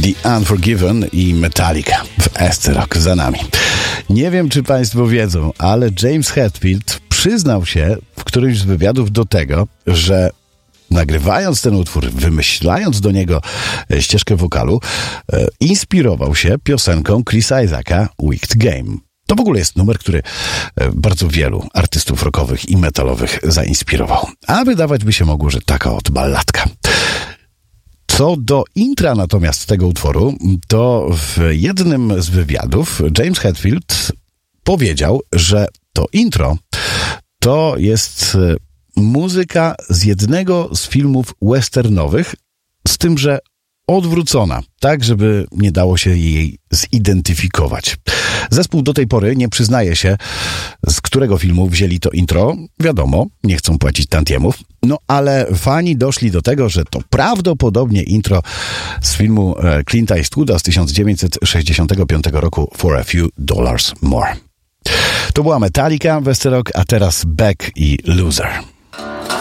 The Unforgiven i Metallica w SC Rock za nami. Nie wiem, czy Państwo wiedzą, ale James Hetfield przyznał się w którymś z wywiadów do tego, że nagrywając ten utwór, wymyślając do niego ścieżkę wokalu, inspirował się piosenką Chrisa Isaaca Wicked Game. To w ogóle jest numer, który bardzo wielu artystów rockowych i metalowych zainspirował. A wydawać by się mogło, że taka od balladka. Co do intra natomiast tego utworu, to w jednym z wywiadów James Hetfield powiedział, że to intro to jest muzyka z jednego z filmów westernowych, z tym, że odwrócona, tak żeby nie dało się jej zidentyfikować. Zespół do tej pory nie przyznaje się, z którego filmu wzięli to intro. Wiadomo, nie chcą płacić tantiemów. No ale fani doszli do tego, że to prawdopodobnie intro z filmu Clint Eastwooda z 1965 roku For a Few Dollars More. To była Metallica, Westerok, a teraz Beck i Loser.